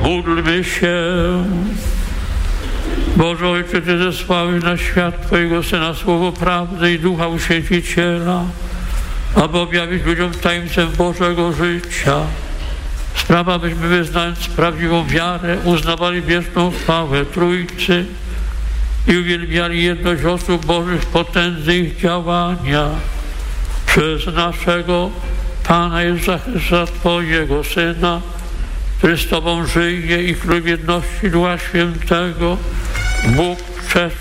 Módlmy się. Boże Ojcze, Ty zesłałeś na świat Twojego Syna słowo prawdy i Ducha Uświęciciela, aby objawić ludziom tajemnicę Bożego życia. Sprawa, byśmy wyznając prawdziwą wiarę, uznawali wieczną chwałę Trójcy i uwielbiali jedność osób Bożych w potędze ich działania. Przez naszego Pana Jezusa Chrystusa, Twojego Syna, który z Tobą żyje i króluje w jedności Ducha Świętego, Bóg przez